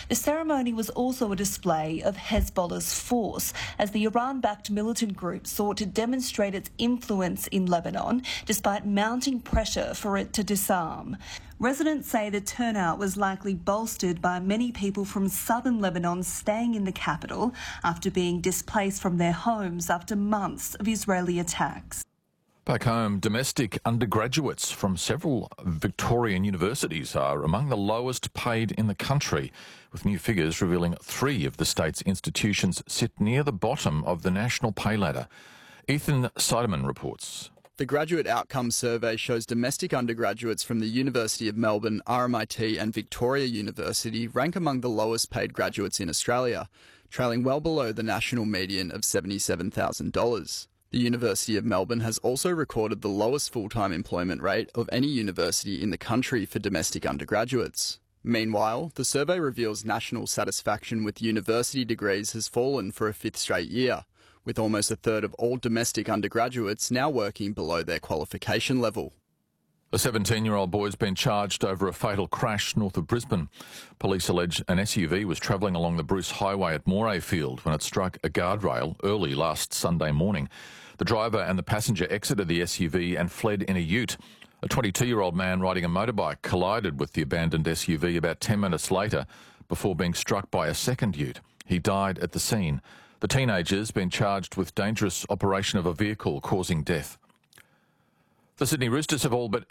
The ceremony was also a display of Hezbollah's force, as the Iran-backed militant group sought to demonstrate its influence in Lebanon, despite mounting pressure for it to disarm. Residents say the turnout was likely bolstered by many people from southern Lebanon staying in the capital after being displaced from their homes after months of Israeli attacks. Back home, domestic undergraduates from several Victorian universities are among the lowest paid in the country, with new figures revealing 3 of the state's institutions sit near the bottom of the national pay ladder. Ethan Seidemann reports. The Graduate Outcomes Survey shows domestic undergraduates from the University of Melbourne, RMIT and Victoria University rank among the lowest paid graduates in Australia, trailing well below the national median of $77,000. The University of Melbourne has also recorded the lowest full-time employment rate of any university in the country for domestic undergraduates. Meanwhile, the survey reveals national satisfaction with university degrees has fallen for a 5th straight year, with almost a third of all domestic undergraduates now working below their qualification level. A 17-year-old boy has been charged over a fatal crash north of Brisbane. Police allege an SUV was travelling along the Bruce Highway at Morayfield when it struck a guardrail early last Sunday morning. The driver and the passenger exited the SUV and fled in a ute. A 22-year-old man riding a motorbike collided with the abandoned SUV about 10 minutes later before being struck by a second ute. He died at the scene. The teenager's been charged with dangerous operation of a vehicle causing death. The Sydney Roosters have all but